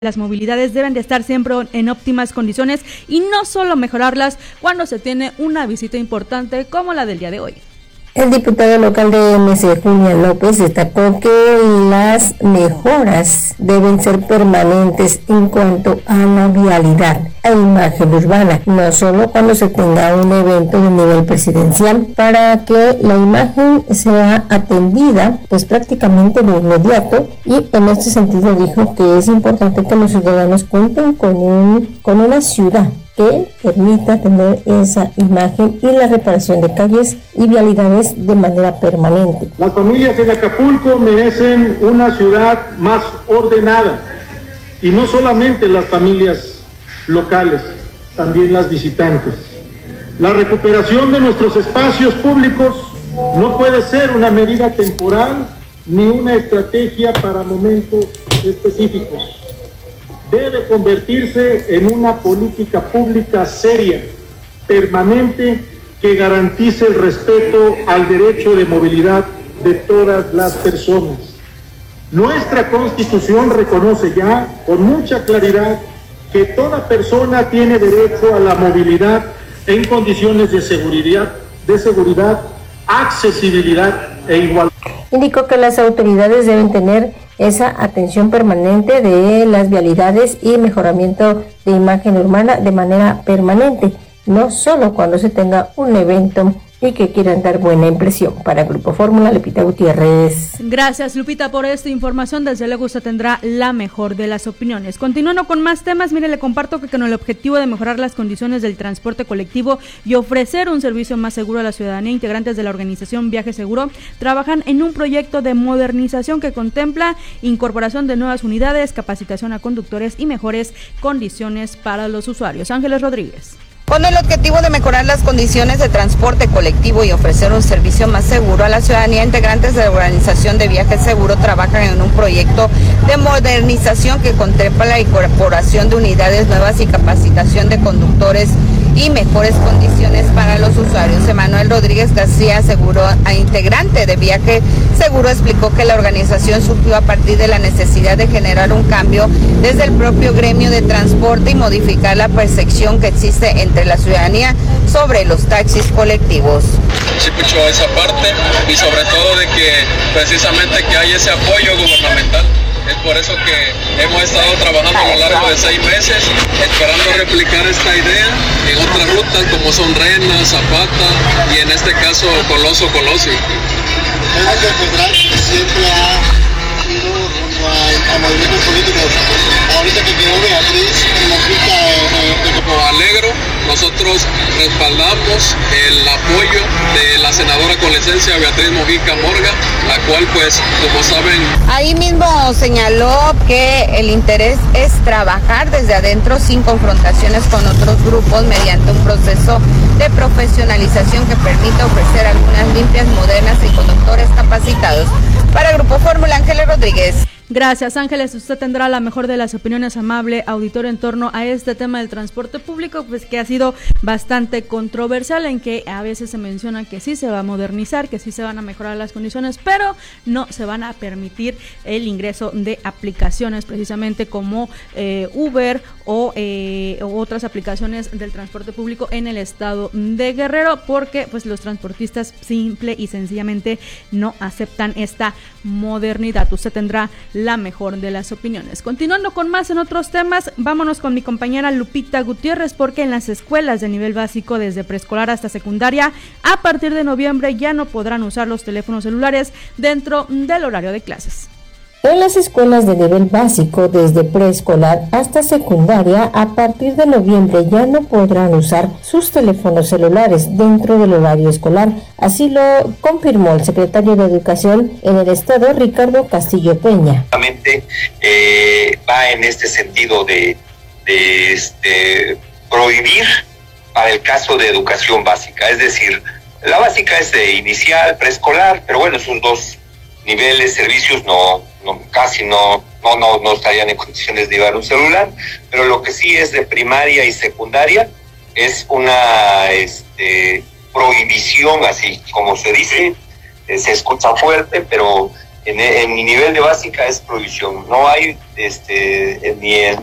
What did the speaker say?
Las movilidades deben de estar siempre en óptimas condiciones y no solo mejorarlas cuando se tiene una visita importante como la del día de hoy. El diputado local de MC, Julián López, destacó que las mejoras deben ser permanentes en cuanto a la vialidad e imagen urbana, no solo cuando se tenga un evento de nivel presidencial, para que la imagen sea atendida pues prácticamente de inmediato, y en este sentido dijo que es importante que los ciudadanos cuenten con una ciudad que permita tener esa imagen y la reparación de calles y vialidades de manera permanente. Las familias en Acapulco merecen una ciudad más ordenada, y no solamente las familias locales, también las visitantes. La recuperación de nuestros espacios públicos no puede ser una medida temporal ni una estrategia para momentos específicos. Debe convertirse en una política pública seria, permanente, que garantice el respeto al derecho de movilidad de todas las personas. Nuestra Constitución reconoce ya con mucha claridad que toda persona tiene derecho a la movilidad en condiciones de seguridad, accesibilidad e igualdad. Indicó que las autoridades deben tener esa atención permanente de las vialidades y mejoramiento de imagen urbana de manera permanente, no solo cuando se tenga un evento y que quieran dar buena impresión. Para Grupo Fórmula, Lupita Gutiérrez. Gracias, Lupita, por esta información. Desde luego usted tendrá la mejor de las opiniones. Continuando con más temas, mire, le comparto que con el objetivo de mejorar las condiciones del transporte colectivo y ofrecer un servicio más seguro a la ciudadanía, integrantes de la organización Viaje Seguro trabajan en un proyecto de modernización que contempla incorporación de nuevas unidades, capacitación a conductores y mejores condiciones para los usuarios. Ángeles Rodríguez. Con el objetivo de mejorar las condiciones de transporte colectivo y ofrecer un servicio más seguro a la ciudadanía, integrantes de la organización de Viaje Seguro trabajan en un proyecto de modernización que contempla la incorporación de unidades nuevas y capacitación de conductores y mejores condiciones para los usuarios. Emanuel Rodríguez García, integrante de Viaje Seguro, explicó que la organización surgió a partir de la necesidad de generar un cambio desde el propio gremio de transporte y modificar la percepción que existe entre la ciudadanía sobre los taxis colectivos. Sí escuchó esa parte, y sobre todo de que precisamente que hay ese apoyo gubernamental. Es por eso que hemos estado trabajando a lo largo de 6 meses, esperando replicar esta idea en otras rutas como son Rena, Zapata y en este caso Coloso, Colosio. Es que Pedral siempre ha ido rumbo a movimientos políticos. Ahorita que quedó Beatriz en la pista Como Alegro, nosotros respaldamos el apoyo de la senadora con licencia Beatriz Mojica Morga, la cual pues como saben... Ahí mismo señaló que el interés es trabajar desde adentro sin confrontaciones con otros grupos mediante un proceso de profesionalización que permita ofrecer algunas limpias, modernas y conductores capacitados. Para Grupo Fórmula, Ángeles Rodríguez. Gracias, Ángeles. Usted tendrá la mejor de las opiniones, amable auditorio, en torno a este tema del transporte público, pues que ha sido bastante controversial, en que a veces se menciona que sí se va a modernizar, que sí se van a mejorar las condiciones, pero no se van a permitir el ingreso de aplicaciones precisamente como Uber o otras aplicaciones del transporte público en el estado de Guerrero, porque pues los transportistas simple y sencillamente no aceptan esta modernidad. Usted tendrá la mejor de las opiniones. Continuando con más en otros temas, vámonos con mi compañera Lupita Gutiérrez, porque en las escuelas de nivel básico, desde preescolar hasta secundaria, a partir de noviembre ya no podrán usar los teléfonos celulares dentro del horario de clases. En las escuelas de nivel básico, desde preescolar hasta secundaria, a partir de noviembre ya no podrán usar sus teléfonos celulares dentro del horario escolar. Así lo confirmó el secretario de Educación en el estado, Ricardo Castillo Peña. Va en este sentido de prohibir para el caso de educación básica. Es decir, la básica es de inicial, preescolar, pero bueno, esos dos niveles, servicios casi no estarían en condiciones de llevar un celular, pero lo que sí es de primaria y secundaria es una prohibición, así como se dice, se escucha fuerte, pero En mi nivel de básica es prohibición. No hay ni en